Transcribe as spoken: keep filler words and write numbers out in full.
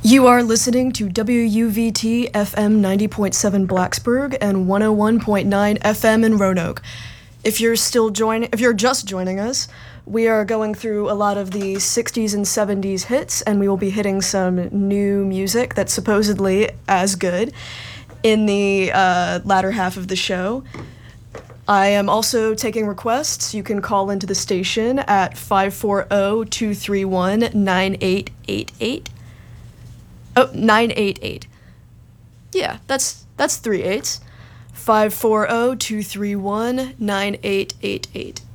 You are listening to W U V T F M ninety point seven Blacksburg and one oh one point nine F M in Roanoke. If you're still joining, if you're just joining us, we are going through a lot of the sixties and seventies hits, and we will be hitting some new music that's supposedly as good in the uh, latter half of the show. I am also taking requests. You can call into the station at five four zero, two three one, nine eight eight eight. Oh, nine eight eight. Yeah, that's that's three eights. five four zero, two three one, nine eight eight eight.